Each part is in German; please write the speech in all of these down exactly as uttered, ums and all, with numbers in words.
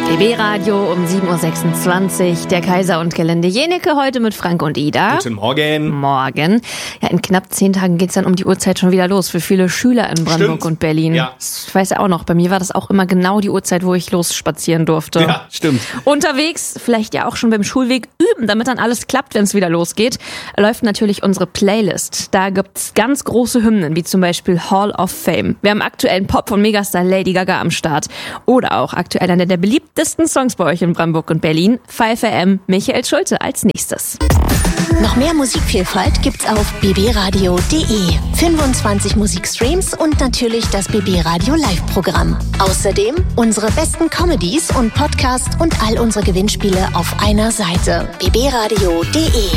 B B-Radio um sieben Uhr sechsundzwanzig. Der Kaiser und Gelände Jeneke heute mit Frank und Ida. Guten Morgen. Morgen. Ja, in knapp zehn Tagen geht's dann um die Uhrzeit schon wieder los für viele Schüler in Brandenburg Stimmt. und Berlin. Ja. Ich weiß ja auch noch, bei mir war das auch immer genau die Uhrzeit, wo ich losspazieren durfte. Ja, stimmt. Unterwegs, vielleicht ja auch schon beim Schulweg üben, damit dann alles klappt, wenn es wieder losgeht, läuft natürlich unsere Playlist. Da gibt's ganz große Hymnen, wie zum Beispiel Hall of Fame. Wir haben aktuellen Pop von Megastar Lady Gaga am Start. Oder auch aktuell einer der beliebtesten Songs bei euch in Brandenburg und Berlin. fünf A M, Michael Schulte als nächstes. Noch mehr Musikvielfalt gibt's auf b b radio punkt d e. fünfundzwanzig Musikstreams und natürlich das B B Radio Live-Programm. Außerdem unsere besten Comedies und Podcasts und all unsere Gewinnspiele auf einer Seite. b b radio punkt d e.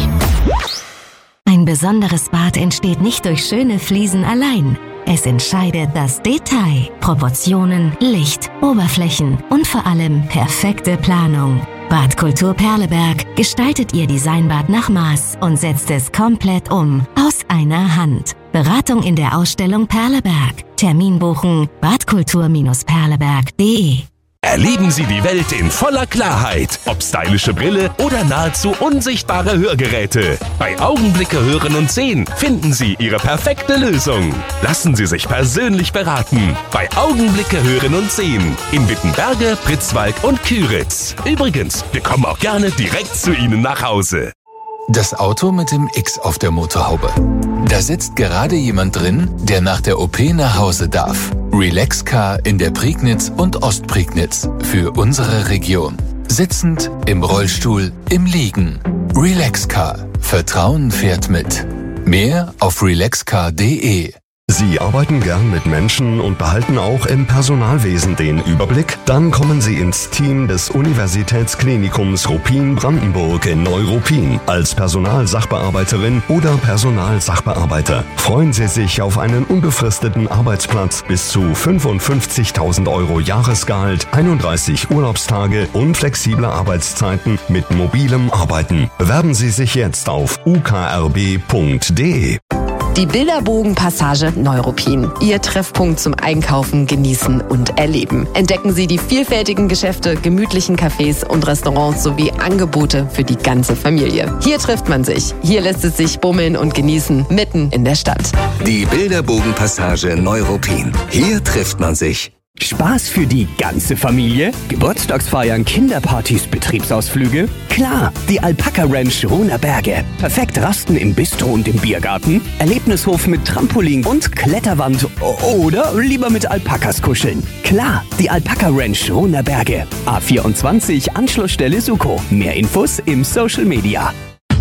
Ein besonderes Bad entsteht nicht durch schöne Fliesen allein. Es entscheidet das Detail, Proportionen, Licht, Oberflächen und vor allem perfekte Planung. Badkultur Perleberg gestaltet Ihr Designbad nach Maß und setzt es komplett um, aus einer Hand. Beratung in der Ausstellung Perleberg. Termin buchen badkultur Perleberg punkt d e. Erleben Sie die Welt in voller Klarheit. Ob stylische Brille oder nahezu unsichtbare Hörgeräte. Bei Augenblicke hören und sehen finden Sie Ihre perfekte Lösung. Lassen Sie sich persönlich beraten. Bei Augenblicke hören und sehen. In Wittenberge, Pritzwalk und Küritz. Übrigens, wir kommen auch gerne direkt zu Ihnen nach Hause. Das Auto mit dem X auf der Motorhaube. Da sitzt gerade jemand drin, der nach der O P nach Hause darf. Relaxcar in der Prignitz und Ostprignitz. Für unsere Region. Sitzend, im Rollstuhl, im Liegen. Relaxcar. Vertrauen fährt mit. Mehr auf relaxcar punkt d e. Sie arbeiten gern mit Menschen und behalten auch im Personalwesen den Überblick? Dann kommen Sie ins Team des Universitätsklinikums Ruppin-Brandenburg in Neuruppin. Als Personalsachbearbeiterin oder Personalsachbearbeiter freuen Sie sich auf einen unbefristeten Arbeitsplatz bis zu fünfundfünfzigtausend Euro Jahresgehalt, einunddreißig Urlaubstage und flexible Arbeitszeiten mit mobilem Arbeiten. Bewerben Sie sich jetzt auf u k r b punkt d e. Die Bilderbogen-Passage Neuruppin. Ihr Treffpunkt zum Einkaufen, Genießen und Erleben. Entdecken Sie die vielfältigen Geschäfte, gemütlichen Cafés und Restaurants sowie Angebote für die ganze Familie. Hier trifft man sich. Hier lässt es sich bummeln und genießen, mitten in der Stadt. Die Bilderbogen-Passage Neuruppin. Hier trifft man sich. Spaß für die ganze Familie? Geburtstagsfeiern, Kinderpartys, Betriebsausflüge? Klar, die Alpaka Ranch Ruhner Berge. Perfekt rasten im Bistro und im Biergarten, Erlebnishof mit Trampolin und Kletterwand oder lieber mit Alpakas kuscheln. Klar, die Alpaka Ranch Ruhner Berge. A vierundzwanzig, Anschlussstelle Suko. Mehr Infos im Social Media.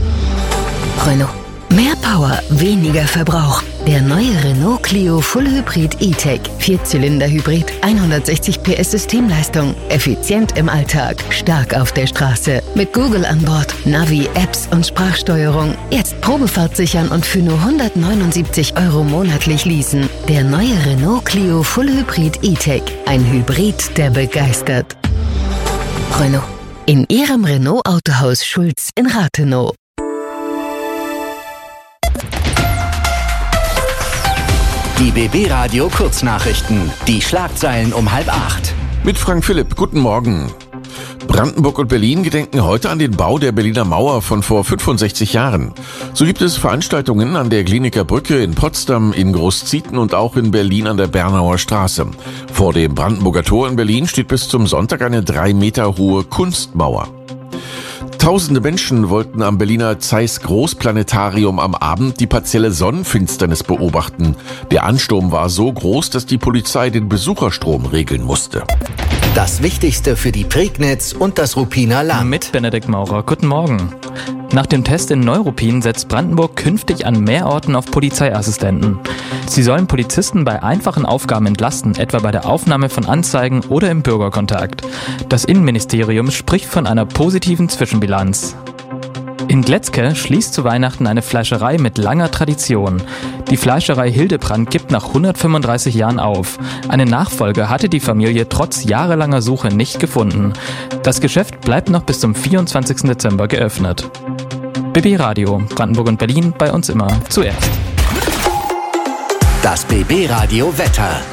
Renault. Mehr Power, weniger Verbrauch. Der neue Renault Clio Full Hybrid E-Tech. Vierzylinder-Hybrid, hundertsechzig P S Systemleistung. Effizient im Alltag, stark auf der Straße. Mit Google an Bord, Navi, Apps und Sprachsteuerung. Jetzt Probefahrt sichern und für nur hundertneunundsiebzig Euro monatlich leasen. Der neue Renault Clio Full Hybrid E-Tech. Ein Hybrid, der begeistert. Renault. In Ihrem Renault Autohaus Schulz in Rathenow. Die B B-Radio Kurznachrichten. Die Schlagzeilen um halb acht. Mit Frank Philipp. Guten Morgen. Brandenburg und Berlin gedenken heute an den Bau der Berliner Mauer von vor fünfundsechzig Jahren. So gibt es Veranstaltungen an der Kliniker Brücke, in Potsdam, in Großzieten und auch in Berlin an der Bernauer Straße. Vor dem Brandenburger Tor in Berlin steht bis zum Sonntag eine drei Meter hohe Kunstmauer. Tausende Menschen wollten am Berliner Zeiss Großplanetarium am Abend die partielle Sonnenfinsternis beobachten. Der Ansturm war so groß, dass die Polizei den Besucherstrom regeln musste. Das Wichtigste für die Prignitz und das Ruppiner Land. Mit Benedikt Maurer. Guten Morgen. Nach dem Test in Neuruppin setzt Brandenburg künftig an mehr Orten auf Polizeiassistenten. Sie sollen Polizisten bei einfachen Aufgaben entlasten, etwa bei der Aufnahme von Anzeigen oder im Bürgerkontakt. Das Innenministerium spricht von einer positiven Zwischenbilanz. In Gletzke schließt zu Weihnachten eine Fleischerei mit langer Tradition. Die Fleischerei Hildebrand gibt nach hundertfünfunddreißig Jahren auf. Eine Nachfolge hatte die Familie trotz jahrelanger Suche nicht gefunden. Das Geschäft bleibt noch bis zum vierundzwanzigsten Dezember geöffnet. B B-Radio, Brandenburg und Berlin, bei uns immer zuerst. Das B B-Radio Wetter.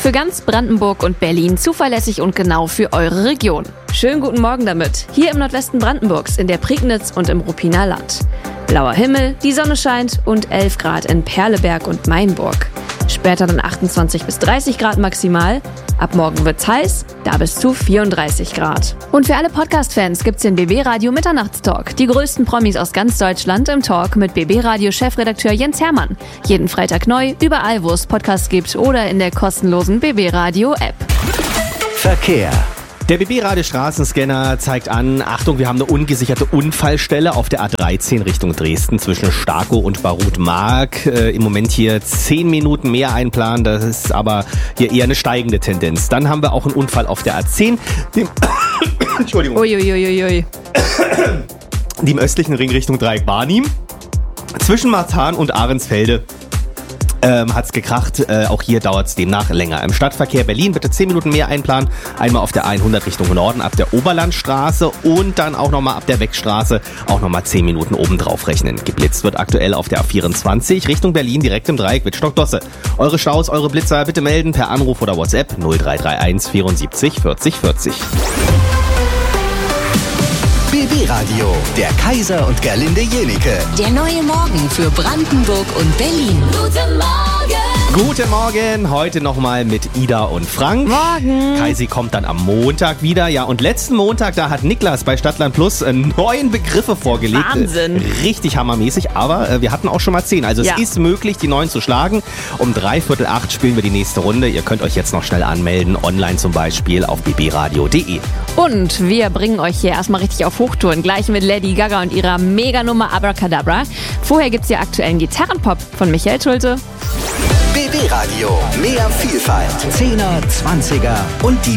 Für ganz Brandenburg und Berlin zuverlässig und genau für eure Region. Schönen guten Morgen damit. Hier im Nordwesten Brandenburgs, in der Prignitz und im Ruppiner Land. Blauer Himmel, die Sonne scheint und elf Grad in Perleberg und Mainburg. Später dann achtundzwanzig bis dreißig Grad maximal. Ab morgen wird's heiß, da bis zu vierunddreißig Grad. Und für alle Podcast-Fans gibt's den B B Radio Mitternachtstalk. Die größten Promis aus ganz Deutschland im Talk mit B B Radio Chefredakteur Jens Hermann. Jeden Freitag neu, überall wo es Podcasts gibt oder in der kostenlosen B B Radio App. Verkehr. Der B B-Radio Straßenscanner zeigt an, Achtung, wir haben eine ungesicherte Unfallstelle auf der A dreizehn Richtung Dresden zwischen Starkow und Barut-Mark. Äh, Im Moment hier zehn Minuten mehr einplanen, das ist aber hier eher eine steigende Tendenz. Dann haben wir auch einen Unfall auf der A zehn. Dem Entschuldigung. Uiuiuiui. Die im östlichen Ring Richtung Dreieck Barnim. Zwischen Marzahn und Ahrensfelde Ähm, hat's gekracht. Äh, auch hier dauert's demnach länger. Im Stadtverkehr Berlin bitte zehn Minuten mehr einplanen. Einmal auf der hundert Richtung Norden ab der Oberlandstraße und dann auch nochmal ab der Beckstraße auch nochmal zehn Minuten obendrauf rechnen. Geblitzt wird aktuell auf der A vierundzwanzig Richtung Berlin direkt im Dreieck Wittstock-Dosse. Eure Staus, eure Blitzer bitte melden per Anruf oder WhatsApp null drei drei eins vierundsiebzig vierzig vierzig. B B-Radio, der Kaiser und Gerlinde Jenike. Der neue Morgen für Brandenburg und Berlin. Guten Morgen! Guten Morgen, heute nochmal mit Ida und Frank. Morgen! Kaisi kommt dann am Montag wieder. Ja, und letzten Montag, da hat Niklas bei Stadtland Plus äh, neun Begriffe vorgelegt. Wahnsinn! Äh, richtig hammermäßig, aber äh, wir hatten auch schon mal zehn. Also ja. Es ist möglich, die neun zu schlagen. Um dreiviertel acht spielen wir die nächste Runde. Ihr könnt euch jetzt noch schnell anmelden, online zum Beispiel auf b b radio punkt d e. Und wir bringen euch hier erstmal richtig auf Hochtouren, gleich mit Lady Gaga und ihrer Meganummer Abracadabra. Vorher gibt's hier aktuellen Gitarrenpop von Michael Schulte. B B-Radio, mehr Vielfalt, Zehner, Zwanziger und die